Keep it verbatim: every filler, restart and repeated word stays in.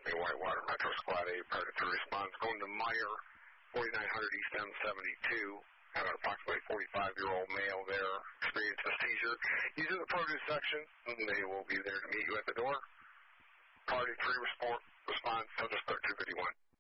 Acme Whitewater Metro Squad A, predator response. Going to Meyer, forty-nine hundred East M seventy-two. Have an approximately forty-five-year-old male there, experienced a seizure. He's in the produce section, and they will be there to meet you at the door. Party three response, response, so just thirty-two fifty-one.